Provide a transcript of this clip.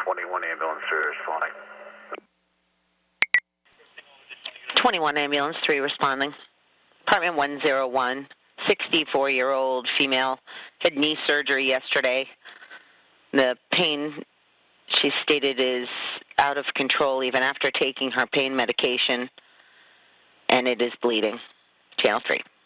21 ambulance 3 responding. 21 ambulance 3 responding. Apartment 101, 64-year-old female, had knee surgery yesterday. The pain, she stated, is out of control even after taking her pain medication, and it is bleeding. Channel 3.